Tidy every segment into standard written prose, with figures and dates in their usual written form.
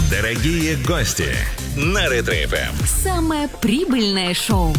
Дорогие гости на Ретро-ФМ. Самое прибыльное шоу.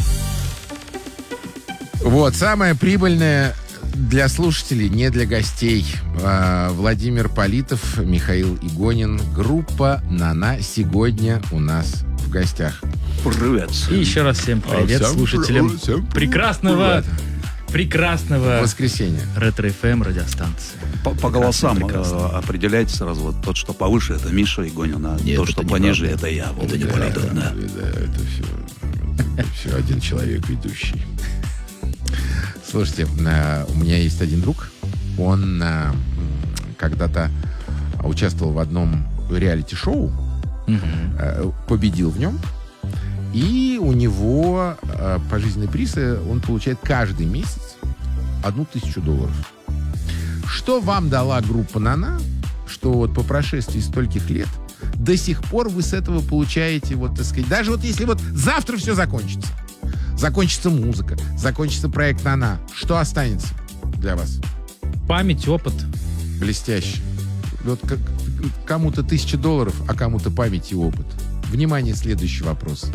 Вот, самое прибыльное для слушателей, не для гостей. Владимир Политов, Михаил Игонин. Группа «Нана» сегодня у нас в гостях. Привет. И еще раз всем привет слушателям прекрасного Воскресенье. Ретро-ФМ радиостанции. По голосам прекрасно. определяйте сразу. Вот тот, что повыше, это Миша Игонин, а Нет, то, это что не пониже, правда. это я. Это не правда. Да, это все один человек ведущий. Слушайте, у меня есть один друг. Он когда-то участвовал в одном реалити-шоу, победил в нем. И у него пожизненный приз, он получает каждый месяц $1000. Что вам дала группа «Нана», что вот по прошествии стольких лет до сих пор вы с этого получаете, вот, так сказать, даже вот если вот завтра все закончится, закончится музыка, закончится проект «Нана», что останется для вас? Память, опыт. Блестяще. Вот как, кому-то $1000, а кому-то память и опыт. Внимание, следующий вопрос.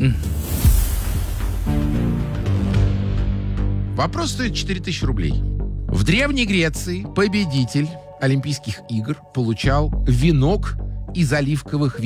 Вопрос стоит 4000 рублей. В Древней Греции победитель Олимпийских игр получал венок из оливковых